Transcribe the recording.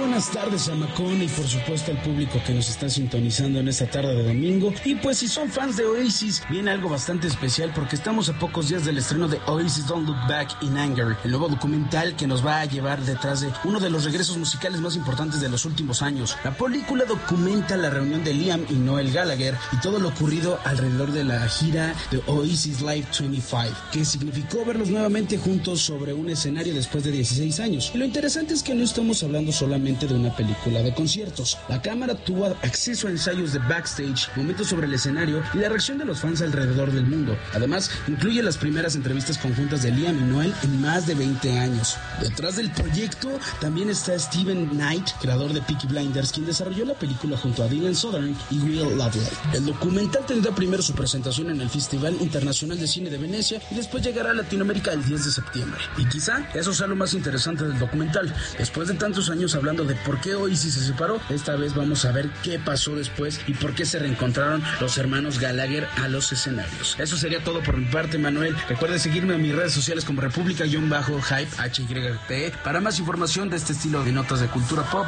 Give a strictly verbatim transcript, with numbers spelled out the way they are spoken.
buenas tardes a Macón y por supuesto al público que nos está sintonizando en esta tarde de domingo. Y pues si son fans de Oasis, viene algo bastante especial porque estamos a pocos días del estreno de Oasis Don't Look Back in Anger, el nuevo documental que nos va a llevar detrás de uno de los regresos musicales más importantes de los últimos años. La película documenta la reunión de Liam y Noel Gallagher y todo lo ocurrido alrededor de la gira de Oasis Live veinticinco, que significó verlos nuevamente juntos sobre un escenario después de dieciséis años. Y lo interesante es que no estamos hablando solamente de una película de conciertos. La cámara tuvo acceso a ensayos de backstage, momentos sobre el escenario y la reacción de los fans alrededor del mundo. Además, incluye las primeras entrevistas conjuntas de Liam y Noel en más de veinte años. Detrás del proyecto también está Steven Knight, creador de Peaky Blinders, quien desarrolló la película junto a Dylan Southern y Will Lovely. El documental tendrá primero su presentación en el Festival Internacional de Cine de Venecia y después llegará a Latinoamérica el diez de septiembre. Y quizá eso sea lo más interesante del documental. Después de tantos años hablando de por qué Oasis se separó, esta vez vamos a ver qué pasó después y por qué se reencontraron los hermanos Gallagher a los escenarios. Eso sería todo por mi parte, Manuel. Recuerda seguirme en mis redes sociales como República-Hype, H Y P E, para más información de este estilo de notas de cultura pop